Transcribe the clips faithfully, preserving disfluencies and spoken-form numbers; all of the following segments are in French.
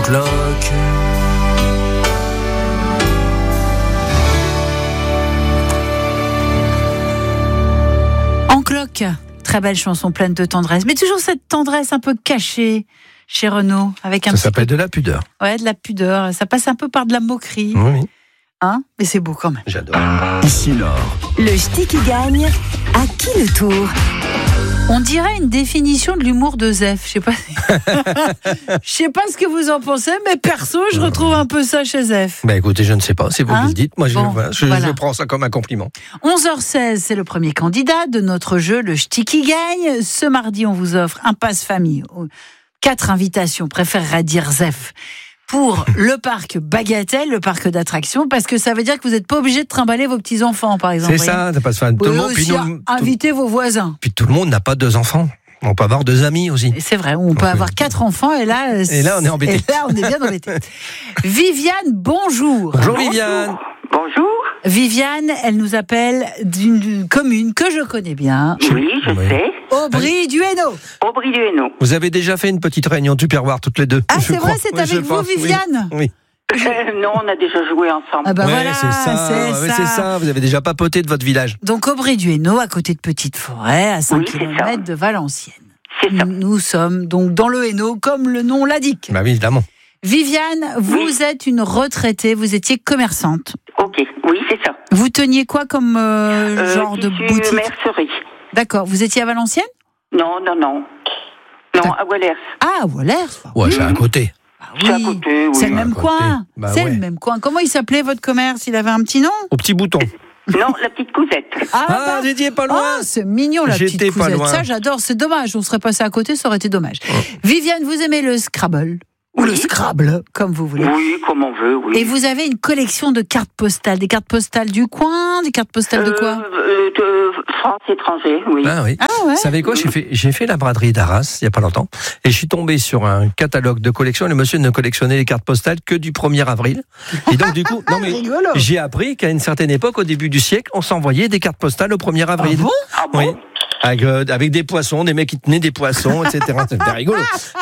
cloque. En cloque, très belle chanson pleine de tendresse, mais toujours cette tendresse un peu cachée chez Renaud, avec un Ça petit s'appelle peu... de la pudeur. Ouais, de la pudeur, ça passe un peu par de la moquerie, Oui, hein, mais c'est beau quand même. j'adore. Ici Laure. Le ch'ti qui gagne, à qui le tour? On dirait une définition de l'humour de Zef. Je sais pas, je sais pas ce que vous en pensez, mais perso, je retrouve un peu ça chez Zef. Bah écoutez, je ne sais pas, c'est vous Hein qui le dites. Moi, je, Bon, voilà, je, voilà. je prends ça comme un compliment. onze heures seize, c'est le premier candidat de notre jeu, le ch'ti qui gagne. Ce mardi, on vous offre un passe-famille. Quatre invitations, préférerait dire Zef, pour le parc Bagatelle, le parc d'attractions, parce que ça veut dire que vous n'êtes pas obligé de trimballer vos petits-enfants, par exemple. C'est ça, ça passe. Enfin, Vous tout le pouvez monde, puis, aussi nous, tout, inviter vos voisins. puis tout le monde n'a pas deux enfants. On peut avoir deux amis aussi. Et c'est vrai, on peut Donc, avoir oui. quatre enfants et là, Et là, on est embêté. Et là, on est bien embêté. Viviane, bonjour. Bonjour Viviane. Bonjour. Viviane, elle nous appelle d'une, d'une commune que je connais bien, Oui, je Oui. sais. Aubry du Hainaut. Aubry du Hainaut. Vous avez déjà fait une petite réunion du Tupperware toutes les deux. Ah, je c'est crois. vrai, c'est Oui, avec je vous, pense, oui. Viviane. Oui. Euh, non, on a déjà joué ensemble. Ah bah Ouais, voilà, c'est ça. c'est ouais, ça. c'est ça. Vous avez déjà papoté de votre village. Donc Aubry du Hainaut, à côté de Petite-Forêt, à cinq Oui, c'est kilomètres ça. de Valenciennes. C'est ça. Nous sommes donc dans le Hainaut, comme le nom l'indique. Bah oui, évidemment. Viviane, vous Oui. êtes une retraitée, vous étiez commerçante. Ok, oui, c'est ça. Vous teniez quoi comme euh, Euh, genre de tissu boutique? mercerie. D'accord, vous étiez à Valenciennes? Non, non, non. Non, à Wallers. Ah, Wallers. Ouais, c'est à côté. Ah C'est à oui. côté, oui. C'est le même à côté. coin. Bah c'est ouais. le même coin. Comment il s'appelait votre commerce? Il avait un petit nom? Au petit bouton. Non, la petite cousette. Ah, bah. J'étais pas loin. Ah, c'est mignon la J'étais petite pas cousette. loin. Ça, j'adore. C'est dommage. On serait passé à côté, ça aurait été dommage. Viviane, vous aimez le Scrabble ou Oui. le Scrabble, comme vous voulez. Oui, comme on veut, oui. Et vous avez une collection de cartes postales, des cartes postales du coin, des cartes postales de quoi? euh, De France étranger, oui. Ah oui. Ah ouais. Vous savez quoi, j'ai fait, j'ai fait la braderie d'Arras il n'y a pas longtemps et je suis tombé sur un catalogue de collection. Le monsieur ne collectionnait les cartes postales que du premier avril. Et donc du coup, non mais Rigolo. j'ai appris qu'à une certaine époque, au début du siècle, on s'envoyait des cartes postales au premier avril. Ah bon Ah bon? Oui. Avec, euh, avec des poissons, des mecs qui tenaient des poissons, et cetera. C'était rigolo.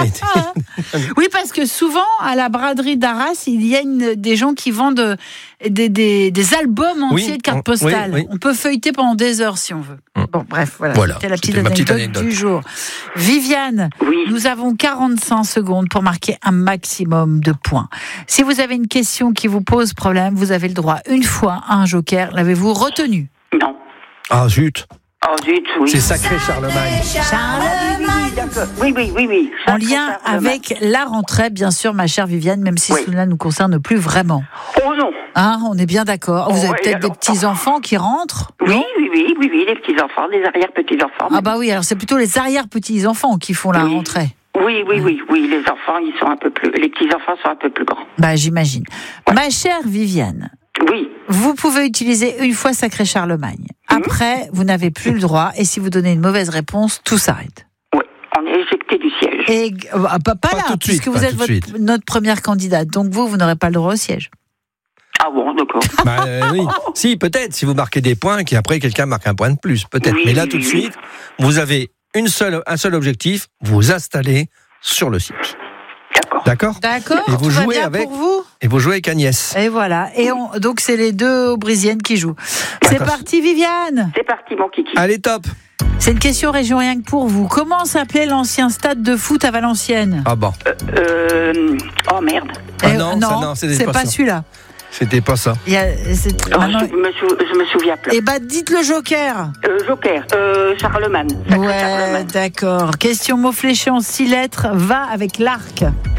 Oui, parce que souvent, à la braderie d'Arras, il y a une, des gens qui vendent euh, des, des, des albums entiers Oui, de cartes on- postales. oui, oui. On peut feuilleter pendant des heures si on veut. Mm. Bon, bref, voilà. Voilà, C'était la petite c'était ma anecdote, petite anecdote. du jour. Viviane, Oui. nous avons quarante-cinq secondes pour marquer un maximum de points. Si vous avez une question qui vous pose problème, vous avez le droit une fois à un joker. L'avez-vous retenu? Non. Ah zut, Oh zut, oui. c'est sacré Charlemagne. Oui, d'accord. Oui, oui, oui, oui. En Sacré lien Charlemagne. avec la rentrée, bien sûr, ma chère Viviane, même si Oui. cela ne nous concerne plus vraiment. Oh non. Hein, on est bien d'accord. Vous Oh, avez ouais, peut-être des alors. petits-enfants qui rentrent? Oui, oui, oui, oui, oui, les petits-enfants, les arrière-petits-enfants. Ah bah oui, alors c'est plutôt les arrière-petits-enfants qui font la Oui. rentrée. Oui, oui, oui, oui, les enfants, ils sont un peu plus, les petits-enfants sont un peu plus grands. Bah j'imagine. Ma chère Viviane, Oui. vous pouvez utiliser une fois Sacré Charlemagne. Après, vous n'avez plus le droit, et si vous donnez une mauvaise réponse, tout s'arrête. Oui, on est éjecté du siège. Et euh, bah, pas, pas Pas là, tout de suite, puisque vous pas êtes tout de votre- suite. notre première candidate. Donc vous, vous n'aurez pas le droit au siège. Ah bon, d'accord. Bah, euh, oui. Si, peut-être, si vous marquez des points, qu'après quelqu'un marque un point de plus, peut-être. Oui, Mais là, oui, tout de oui, suite, vous avez une seule, un seul objectif, vous installer sur le siège. D'accord. D'accord? D'accord. Et vous tout va jouez bien avec- pour vous. Et vous jouez avec Agnès. Et voilà. Et on, donc c'est les deux Aubrisiennes qui jouent. C'est D'accord. parti, Viviane. C'est parti, mon kiki. Allez, top! C'est une question région rien que pour vous. Comment s'appelait l'ancien stade de foot à Valenciennes? Ah bon, Euh, oh merde. Ah Eh, non, ça, non, c'était c'est pas pas ça. celui-là. c'était pas ça. Il y a- c'est- Oh, maintenant- je, me sou- je me souviens plus. Eh ben, dites le joker. Euh, Joker, euh, Charlemagne. Sacré Ouais, Charlemagne. d'accord. Question mot fléché en six lettres va avec l'arc.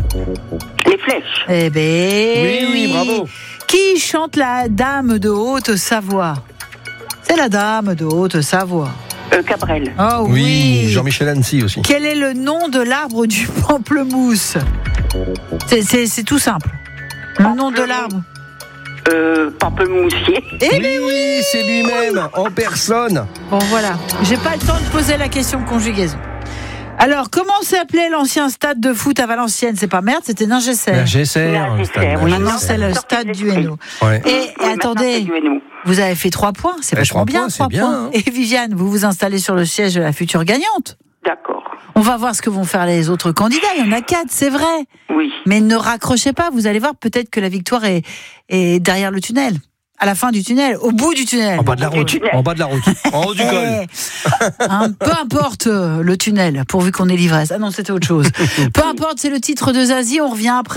Les flèches. Eh ben, Oui, oui, bravo. Qui chante la dame de Haute-Savoie? C'est la dame de Haute-Savoie. Euh, Cabrel. Oh Oui, oui. Jean-Michel Annecy aussi. Quel est le nom de l'arbre du pamplemousse? C'est- C'est c'est tout simple. Le nom de l'arbre. Euh, Pamplemoussier. Eh oui, oui, c'est lui-même, en personne. Bon, voilà. J'ai pas le temps de poser la question de conjugaison. Alors, comment s'appelait l'ancien stade de foot à Valenciennes? C'est pas merde, c'était Ningesser. Ningesser, Ningesser, le stade oui. Ningesser. Maintenant, c'est le Sortez stade de du l'esprit. Hainaut. Ouais. Et, Oui, et maintenant, attendez, c'est du Hainaut. vous avez fait trois points. C'est Eh, vachement trois bien, points, trois c'est bien, points. hein. Et Viviane, vous vous installez sur le siège de la future gagnante. D'accord. On va voir ce que vont faire les autres candidats. Il y en a quatre, c'est vrai. Oui. Mais ne raccrochez pas, vous allez voir, peut-être que la victoire est, est derrière le tunnel. À la fin du tunnel, au bout du tunnel. En bas de la route, en bas de la route, en haut du col. Eh, hein, peu importe euh, le tunnel, pourvu qu'on ait l'ivresse. Ah non, c'était autre chose. Peu importe, c'est le titre de Zazie, on revient après.